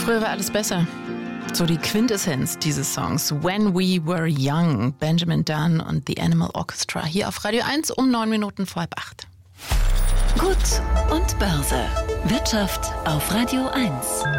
Früher war alles besser. So die Quintessenz dieses Songs. When We Were Young. Benjamin Dunn und The Animal Orchestra. Hier auf Radio 1 um 7:09. Gut und Börse. Wirtschaft auf Radio 1.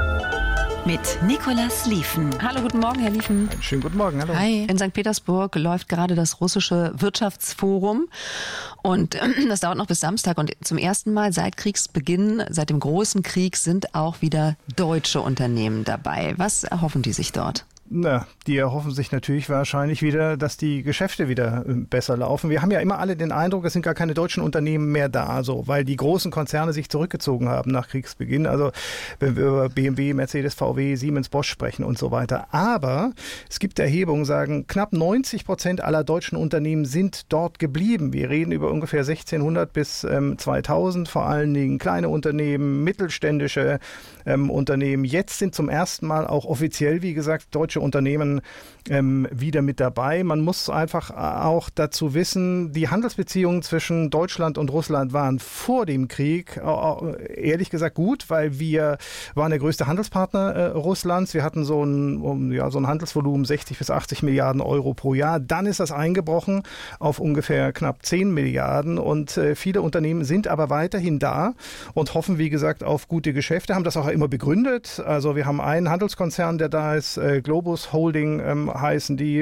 Mit Nicolas Lieven. Hallo, guten Morgen, Herr Lieven. Schönen guten Morgen, hallo. Hi. In St. Petersburg läuft gerade das russische Wirtschaftsforum und das dauert noch bis Samstag und zum ersten Mal seit Kriegsbeginn, seit dem großen Krieg sind auch wieder deutsche Unternehmen dabei. Was erhoffen die sich dort? Na, die erhoffen sich natürlich wahrscheinlich wieder, dass die Geschäfte wieder besser laufen. Wir haben ja immer alle den Eindruck, es sind gar keine deutschen Unternehmen mehr da, so, weil die großen Konzerne sich zurückgezogen haben nach Kriegsbeginn. Also wenn wir über BMW, Mercedes, VW, Siemens, Bosch sprechen und so weiter. Aber es gibt Erhebungen, sagen, knapp 90% aller deutschen Unternehmen sind dort geblieben. Wir reden über ungefähr 1600 bis 2000, vor allen Dingen kleine Unternehmen, mittelständische Unternehmen. Jetzt sind zum ersten Mal auch offiziell, wie gesagt, deutsche Unternehmen wieder mit dabei. Man muss einfach auch dazu wissen, die Handelsbeziehungen zwischen Deutschland und Russland waren vor dem Krieg ehrlich gesagt gut, weil wir waren der größte Handelspartner Russlands. Wir hatten so ein Handelsvolumen 60 bis 80 Milliarden Euro pro Jahr. Dann ist das eingebrochen auf ungefähr knapp 10 Milliarden und viele Unternehmen sind aber weiterhin da und hoffen, wie gesagt, auf gute Geschäfte, haben das auch immer begründet. Also wir haben einen Handelskonzern, der da ist, Globus Holding heißen die.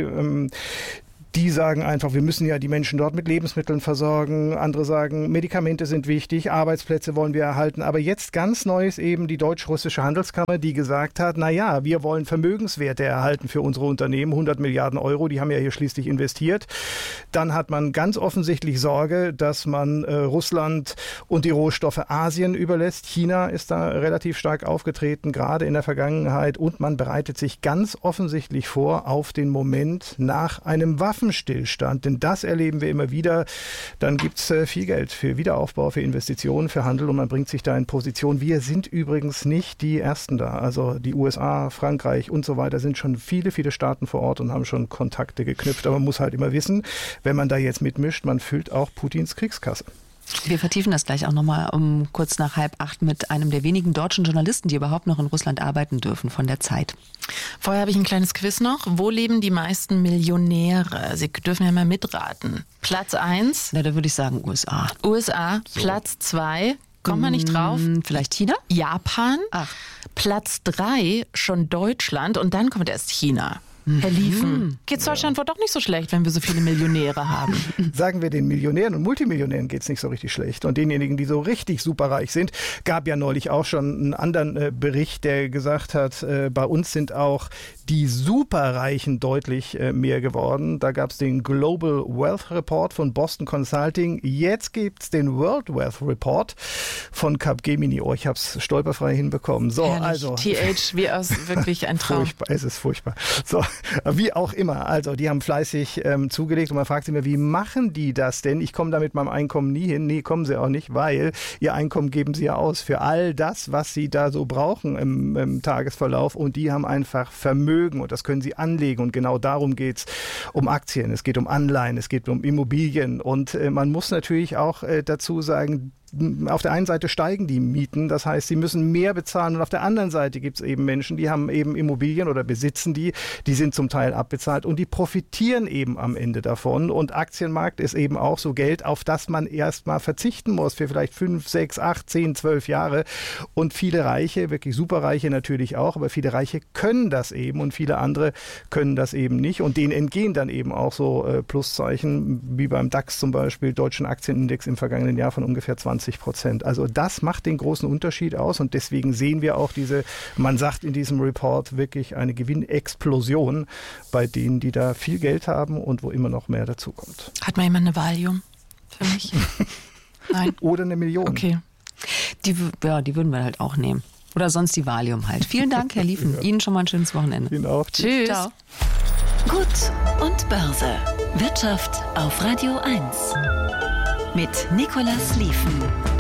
Die sagen einfach, wir müssen ja die Menschen dort mit Lebensmitteln versorgen. Andere sagen, Medikamente sind wichtig, Arbeitsplätze wollen wir erhalten. Aber jetzt ganz neu ist eben die deutsch-russische Handelskammer, die gesagt hat, naja, wir wollen Vermögenswerte erhalten für unsere Unternehmen, 100 Milliarden Euro, die haben ja hier schließlich investiert. Dann hat man ganz offensichtlich Sorge, dass man Russland und die Rohstoffe Asien überlässt. China ist da relativ stark aufgetreten, gerade in der Vergangenheit. Und man bereitet sich ganz offensichtlich vor auf den Moment nach einem Waffenstillstand, denn das erleben wir immer wieder. Dann gibt es viel Geld für Wiederaufbau, für Investitionen, für Handel und man bringt sich da in Position. Wir sind übrigens nicht die Ersten da. Also die USA, Frankreich und so weiter sind schon viele, viele Staaten vor Ort und haben schon Kontakte geknüpft. Aber man muss halt immer wissen, wenn man da jetzt mitmischt, man füllt auch Putins Kriegskasse. Wir vertiefen das gleich auch nochmal um kurz nach 7:30 mit einem der wenigen deutschen Journalisten, die überhaupt noch in Russland arbeiten dürfen, von der Zeit. Vorher habe ich ein kleines Quiz noch. Wo leben die meisten Millionäre? Sie dürfen ja mal mitraten. Platz 1. Na, da würde ich sagen USA. USA. So. Platz 2. Kommt man nicht drauf? Vielleicht China? Japan. Ach. Platz 3 schon Deutschland und dann kommt erst China. Herr Lieven, geht's Deutschland wohl doch nicht so schlecht, wenn wir so viele Millionäre haben? Sagen wir, den Millionären und Multimillionären geht's nicht so richtig schlecht. Und denjenigen, die so richtig superreich sind, gab ja neulich auch schon einen anderen Bericht, der gesagt hat, bei uns sind auch die Superreichen deutlich mehr geworden. Da gab's den Global Wealth Report von Boston Consulting. Jetzt gibt's den World Wealth Report von Capgemini. Oh, ich hab's stolperfrei hinbekommen. So, herrlich. also TH, wie aus wirklich ein Traum. Furchtbar, es ist furchtbar. So. Wie auch immer, also die haben fleißig zugelegt und man fragt sich immer, wie machen die das denn? Ich komme da mit meinem Einkommen nie hin. Nee, kommen sie auch nicht, weil ihr Einkommen geben sie ja aus für all das, was sie da so brauchen im Tagesverlauf und die haben einfach Vermögen und das können sie anlegen und genau darum geht's um Aktien, es geht um Anleihen, es geht um Immobilien und man muss natürlich auch dazu sagen, auf der einen Seite steigen die Mieten, das heißt, sie müssen mehr bezahlen und auf der anderen Seite gibt es eben Menschen, die haben eben Immobilien oder besitzen die sind zum Teil abbezahlt und die profitieren eben am Ende davon und Aktienmarkt ist eben auch so Geld, auf das man erstmal verzichten muss für vielleicht 5, 6, 8, 10, 12 Jahre und viele Reiche, wirklich Superreiche natürlich auch, aber viele Reiche können das eben und viele andere können das eben nicht und denen entgehen dann eben auch so Pluszeichen, wie beim DAX zum Beispiel, deutschen Aktienindex im vergangenen Jahr von ungefähr 20%. Also das macht den großen Unterschied aus und deswegen sehen wir auch man sagt in diesem Report wirklich eine Gewinnexplosion bei denen, die da viel Geld haben und wo immer noch mehr dazukommt. Hat mal jemand eine Valium für mich? Nein. Oder eine Million. Okay. Die würden wir halt auch nehmen. Oder sonst die Valium halt. Vielen Dank, Herr Lieven. Ja. Ihnen schon mal ein schönes Wochenende. Ihnen auch. Tschüss. Ciao. Gut und Börse. Wirtschaft auf Radio 1. Mit Nicolas Lieven.